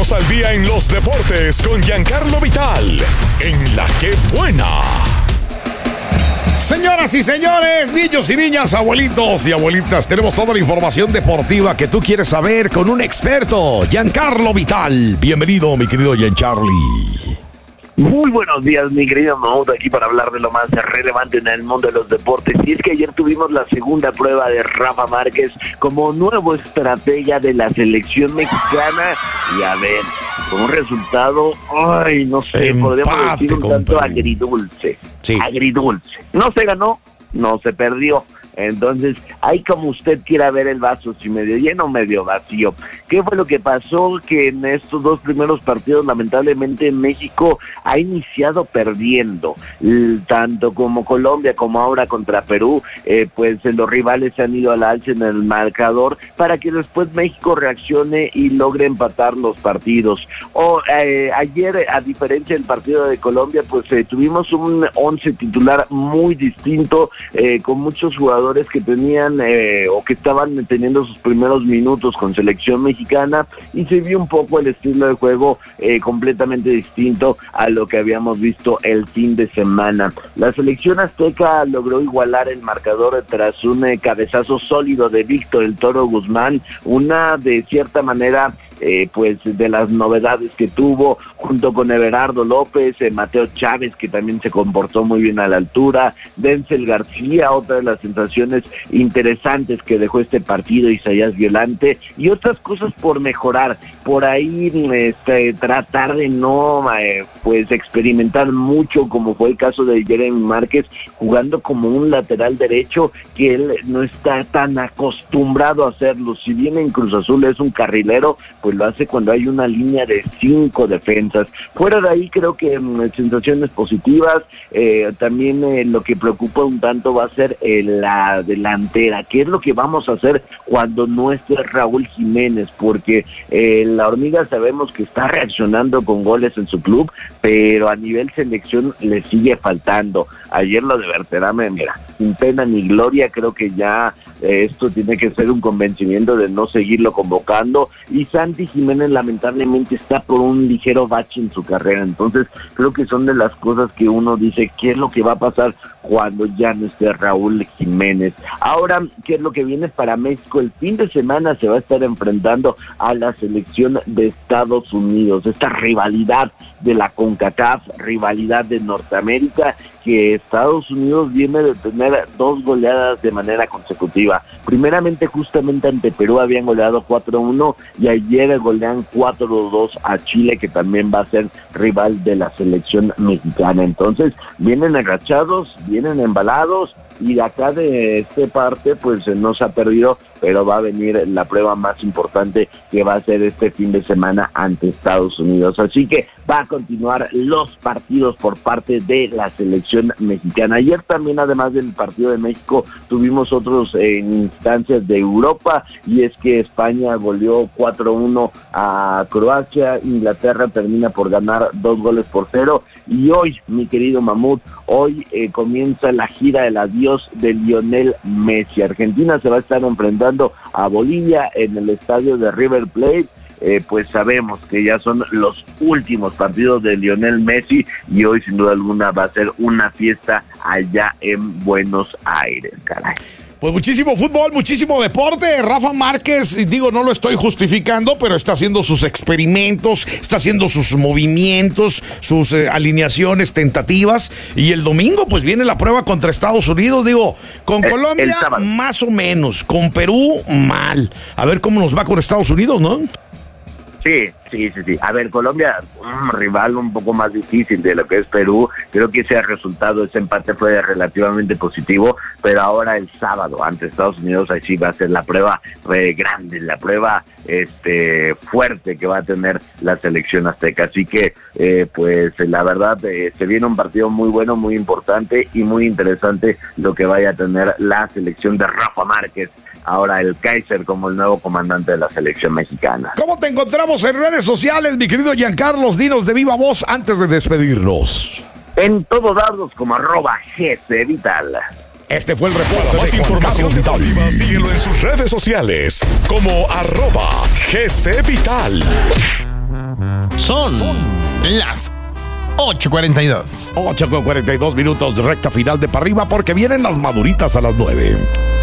Ponnos al día en los deportes con Giancarlo Vital, en La Que Buena. Señoras y señores, niños y niñas, abuelitos y abuelitas, tenemos toda la información deportiva que tú quieres saber con un experto, Giancarlo Vital. Bienvenido, mi querido Giancarli. Muy buenos días, mi querido Mahmoud, aquí para hablar de lo más relevante en el mundo de los deportes. Y es que ayer tuvimos la segunda prueba de Rafa Márquez como nuevo estratega de la selección mexicana. Y a ver, con un resultado, no sé, podríamos decir un tanto agridulce. Sí. Agridulce. No se ganó, no se perdió. Entonces, ahí como usted quiera ver el vaso, si medio lleno o medio vacío. ¿Qué fue lo que pasó? Que en estos dos primeros partidos, lamentablemente, México ha iniciado perdiendo, tanto como Colombia como ahora contra Perú, pues los rivales se han ido al alza en el marcador para que después México reaccione y logre empatar los partidos. Ayer, a diferencia del partido de Colombia, pues tuvimos un 11 titular muy distinto, con muchos jugadores que tenían o que estaban teniendo sus primeros minutos con selección mexicana, y se vio un poco el estilo de juego completamente distinto a lo que habíamos visto el fin de semana. La selección azteca logró igualar el marcador tras un cabezazo sólido de Víctor El Toro Guzmán, una de cierta manera pues de las novedades que tuvo, junto con Everardo López, Mateo Chávez, que también se comportó muy bien a la altura, Denzel García, otra de las sensaciones interesantes que dejó este partido, Isaías Violante, y otras cosas por mejorar, por ahí tratar de no pues experimentar mucho, como fue el caso de Jeremy Márquez, jugando como un lateral derecho, que él no está tan acostumbrado a hacerlo. Si bien en Cruz Azul es un carrilero, pues lo hace cuando hay una línea de 5 defensas. Fuera de ahí, creo que sensaciones positivas. También lo que preocupa un tanto va a ser la delantera. ¿Qué es lo que vamos a hacer cuando no esté Raúl Jiménez? Porque la Hormiga sabemos que está reaccionando con goles en su club, pero a nivel selección le sigue faltando. Ayer lo de Berterame, mira, sin pena ni gloria, creo que ya esto tiene que ser un convencimiento de no seguirlo convocando, y Santi Jiménez lamentablemente está por un ligero bache en su carrera. Entonces creo que son de las cosas que uno dice, ¿qué es lo que va a pasar cuando ya no esté Raúl Jiménez? Ahora, ¿qué es lo que viene para México? El fin de semana se va a estar enfrentando a la selección de Estados Unidos, esta rivalidad de la CONCACAF, rivalidad de Norteamérica, que Estados Unidos viene de tener 2 goleadas de manera consecutiva. Primeramente, justamente ante Perú habían goleado 4-1, y ayer golean 4-2 a Chile, que también va a ser rival de la selección mexicana. Entonces, vienen agachados, vienen embalados, y de acá de esta parte pues no se ha perdido, pero va a venir la prueba más importante, que va a ser este fin de semana ante Estados Unidos. Así que va a continuar los partidos por parte de la selección mexicana. Ayer también, además del partido de México, tuvimos otros instancias de Europa, y es que España goleó 4-1 a Croacia, Inglaterra termina por ganar 2-0, y hoy, mi querido Mahmoud, hoy comienza la gira del adiós de Lionel Messi. Argentina se va a estar enfrentando a Bolivia en el estadio de River Plate. Pues sabemos que ya son los últimos partidos de Lionel Messi, y hoy sin duda alguna va a ser una fiesta allá en Buenos Aires, caray. Pues muchísimo fútbol, muchísimo deporte. Rafa Márquez, digo, no lo estoy justificando, pero está haciendo sus experimentos, está haciendo sus movimientos, sus alineaciones tentativas. Y el domingo, pues viene la prueba contra Estados Unidos. Digo, con Colombia, más o menos. Con Perú, mal. A ver cómo nos va con Estados Unidos, ¿no? Sí. A ver, Colombia, un rival un poco más difícil de lo que es Perú. Creo que ese resultado, ese empate fue relativamente positivo, pero ahora el sábado ante Estados Unidos, ahí sí va a ser la prueba grande, la prueba fuerte que va a tener la selección azteca. Así que, pues la verdad, se viene un partido muy bueno, muy importante y muy interesante lo que vaya a tener la selección de Rafa Márquez, ahora el Kaiser, como el nuevo comandante de la selección mexicana. ¿Cómo te encontramos en redes sociales, mi querido Giancarlos? Dinos de viva voz antes de despedirnos. En todos lados como @GC Vital. Este fue el reporte. Para más información deportiva, síguelo en sus redes sociales como @GC Vital. Son las 8:42. 8:42 minutos de recta final de para arriba porque vienen las maduritas a las 9.